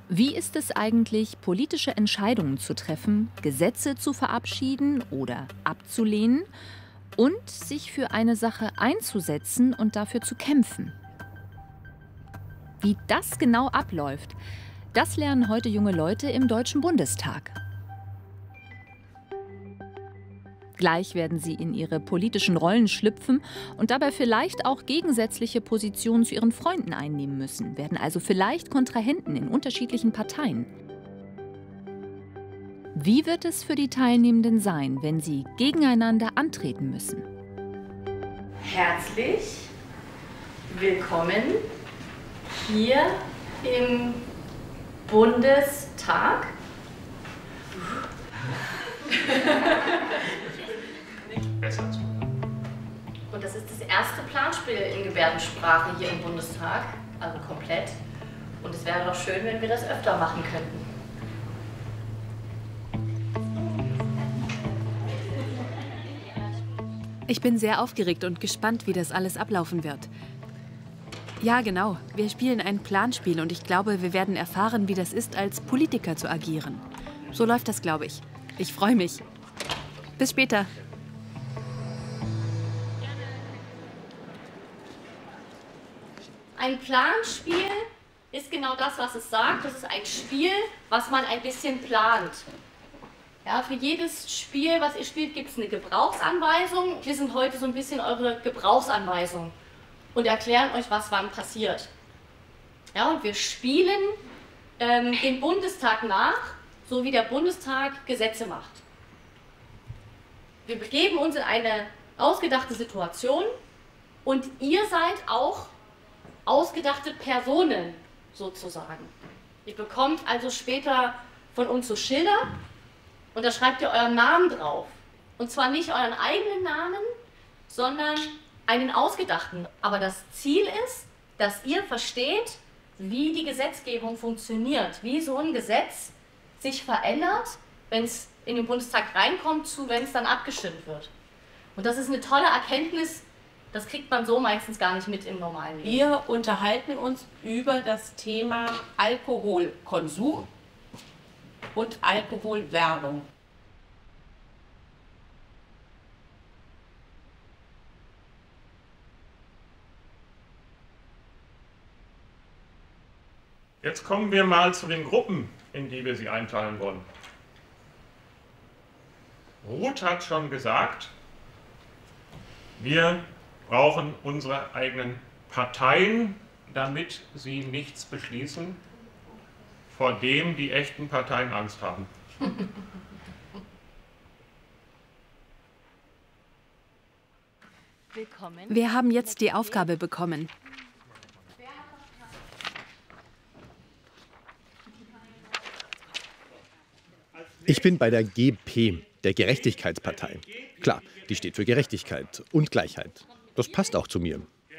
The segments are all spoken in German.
Wie ist es eigentlich, politische Entscheidungen zu treffen, Gesetze zu verabschieden oder abzulehnen und sich für eine Sache einzusetzen und dafür zu kämpfen? Wie das genau abläuft, das lernen heute junge Leute im Deutschen Bundestag. Gleich werden sie in ihre politischen Rollen schlüpfen und dabei vielleicht auch gegensätzliche Positionen zu ihren Freunden einnehmen müssen, werden also vielleicht Kontrahenten in unterschiedlichen Parteien. Wie wird es für die Teilnehmenden sein, wenn sie gegeneinander antreten müssen? Herzlich willkommen hier im Bundestag. Besser zu. Und das ist das erste Planspiel in Gebärdensprache hier im Bundestag, also komplett. Und es wäre doch schön, wenn wir das öfter machen könnten. Ich bin sehr aufgeregt und gespannt, wie das alles ablaufen wird. Ja, genau. Wir spielen ein Planspiel und ich glaube, wir werden erfahren, wie das ist, als Politiker zu agieren. So läuft das, glaube ich. Ich freue mich. Bis später. Ein Planspiel ist genau das, was es sagt. Das ist ein Spiel, was man ein bisschen plant. Ja, für jedes Spiel, was ihr spielt, gibt es eine Gebrauchsanweisung. Wir sind heute so ein bisschen eure Gebrauchsanweisung und erklären euch, was wann passiert. Ja, und wir spielen den Bundestag nach, so wie der Bundestag Gesetze macht. Wir begeben uns in eine ausgedachte Situation und ihr seid auch ausgedachte Personen sozusagen. Ihr bekommt also später von uns so Schilder und da schreibt ihr euren Namen drauf. Und zwar nicht euren eigenen Namen, sondern einen ausgedachten. Aber das Ziel ist, dass ihr versteht, wie die Gesetzgebung funktioniert, wie so ein Gesetz sich verändert, wenn es in den Bundestag reinkommt, zu wenn es dann abgestimmt wird. Und das ist eine tolle Erkenntnis, das kriegt man so meistens gar nicht mit im normalen Leben. Wir unterhalten uns über das Thema Alkoholkonsum und Alkoholwerbung. Jetzt kommen wir mal zu den Gruppen, in die wir sie einteilen wollen. Ruth hat schon gesagt, wir brauchen unsere eigenen Parteien, damit sie nichts beschließen, vor dem die echten Parteien Angst haben. Wir haben jetzt die Aufgabe bekommen. Ich bin bei der GP, der Gerechtigkeitspartei. Klar, die steht für Gerechtigkeit und Gleichheit. Das passt auch zu mir.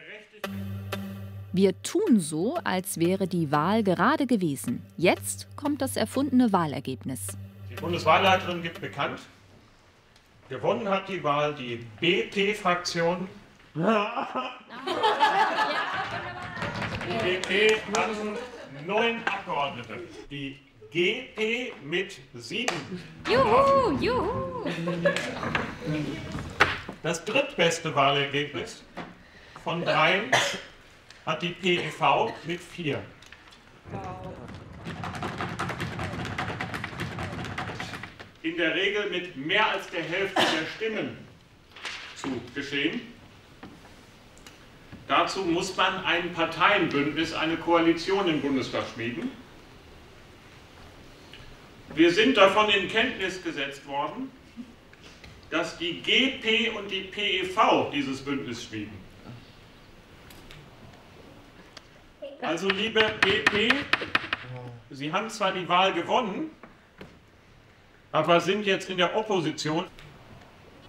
Wir tun so, als wäre die Wahl gerade gewesen. Jetzt kommt das erfundene Wahlergebnis. Die Bundeswahlleiterin gibt bekannt, gewonnen hat die Wahl die BP-Fraktion. Die BP hat 9 Abgeordnete. Die GP mit 7. Juhu, juhu! Das drittbeste Wahlergebnis von 3 hat die PEV mit 4. In der Regel mit mehr als der Hälfte der Stimmen zu geschehen. Dazu muss man ein Parteienbündnis, eine Koalition im Bundestag schmieden. Wir sind davon in Kenntnis gesetzt worden, dass die GP und die PEV dieses Bündnis schmieden. Also liebe BP, Sie haben zwar die Wahl gewonnen, aber sind jetzt in der Opposition.